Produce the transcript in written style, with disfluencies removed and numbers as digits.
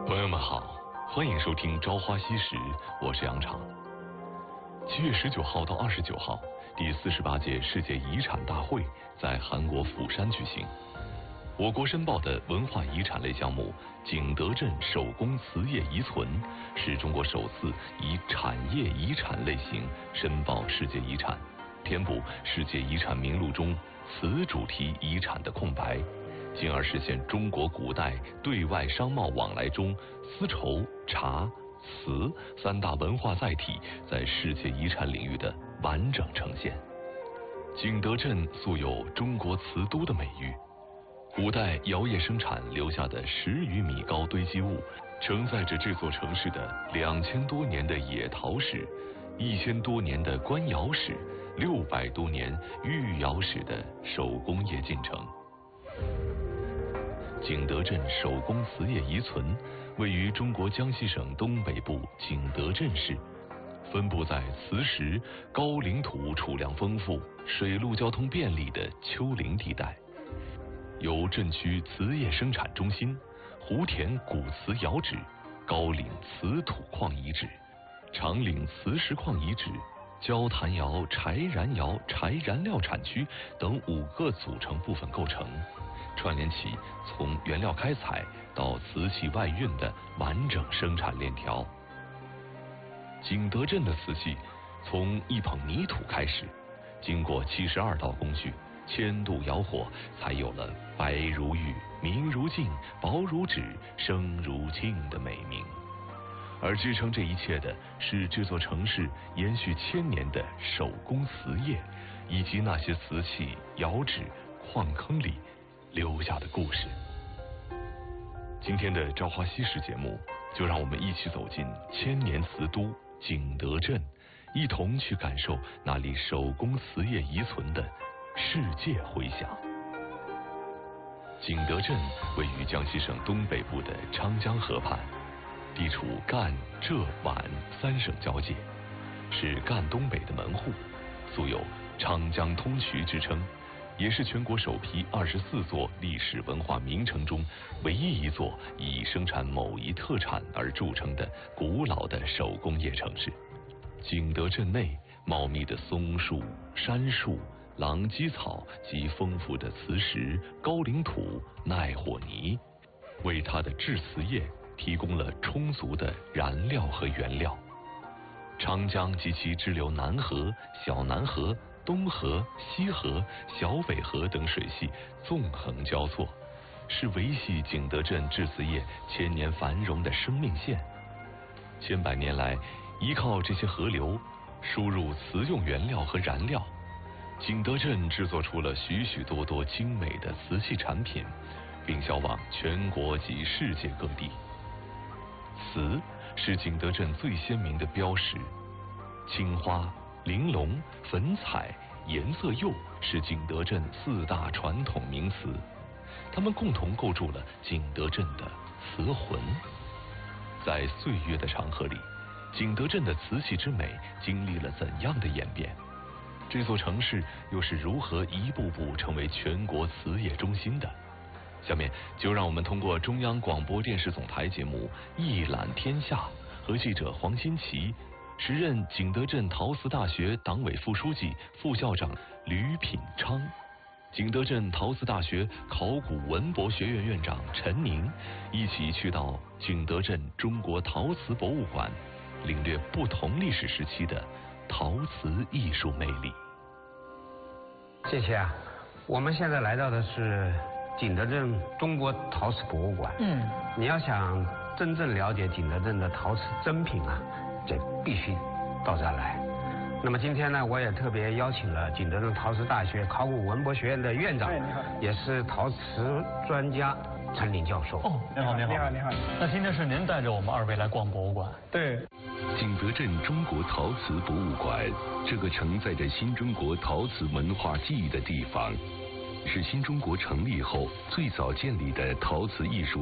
朋友们好，欢迎收听《朝花夕拾》，我是杨常。7月19号到29号，第48届世界遗产大会在韩国釜山举行。我国申报的文化遗产类项目景德镇手工瓷业遗存，是中国首次以产业遗产类型申报世界遗产，填补世界遗产名录中瓷主题遗产的空白，进而实现中国古代对外商贸往来中丝绸、茶、瓷三大文化载体在世界遗产领域的完整呈现。景德镇素有中国瓷都的美誉，古代窑业生产留下的10余米高堆积物，承载着这座城市的2000多年的冶陶史、1000多年的官窑史、600多年御窑史的手工业进程。景德镇手工瓷业遗存位于中国江西省东北部景德镇市，分布在磁石、高岭土储量丰富、水陆交通便利的丘陵地带，由镇区瓷业生产中心、湖田古瓷窑址、高岭瓷土矿遗址、长岭磁石矿遗址、焦坛窑、柴燃窑、柴燃料产区等5个组成部分构成，串联起从原料开采到瓷器外运的完整生产链条。景德镇的瓷器从一捧泥土开始，经过72道工序，1000度窑火，才有了白如玉、明如镜、薄如纸、声如磬的美名。而支撑这一切的是这座城市延续1000年的手工瓷业，以及那些瓷器、窑址、矿坑里留下的故事。今天的朝花夕拾节目，就让我们一起走进1000年瓷都景德镇，一同去感受那里手工瓷业遗存的世界回响。景德镇位于江西省东北部的昌江河畔，地处赣、浙、皖3省交界，是赣东北的门户，素有昌江通衢之称，也是全国首批24座历史文化名城中唯一一座以生产某一特产而著称的古老的手工业城市。景德镇内茂密的松树、杉树、狼藉草及丰富的磁石、高岭土、耐火泥，为它的制瓷业提供了充足的燃料和原料。长江及其支流南河、小南河、东河、西河、小北河等水系纵横交错，是维系景德镇制瓷业1000年繁荣的生命线。千百年来，依靠这些河流输入瓷用原料和燃料，景德镇制作出了许许多多精美的瓷器产品，并销往全国及世界各地。瓷是景德镇最鲜明的标识，青花、玲珑、粉彩、颜色釉是景德镇4大传统名词，它们共同构筑了景德镇的瓷魂。在岁月的长河里，景德镇的瓷器之美经历了怎样的演变？这座城市又是如何一步步成为全国瓷业中心的？下面就让我们通过中央广播电视总台节目《一览天下》和记者黄新奇，时任景德镇陶瓷大学党委副书记、副校长吕品昌，景德镇陶瓷大学考古文博学院院长陈宁，一起去到景德镇中国陶瓷博物馆，领略不同历史时期的陶瓷艺术魅力。 谢谢啊，我们现在来到的是景德镇中国陶瓷博物馆。你要想真正了解景德镇的陶瓷珍品啊，这必须到这儿来。那么今天呢，我也特别邀请了景德镇陶瓷大学考古文博学院的院长，也是陶瓷专家陈林教授。 哦，你好，你好，你好，你好。那今天是您带着我们2位来逛博物馆？ 对。 景德镇中国陶瓷博物馆，这个承载着新中国陶瓷文化记忆的地方，是新中国成立后最早建立的陶瓷艺术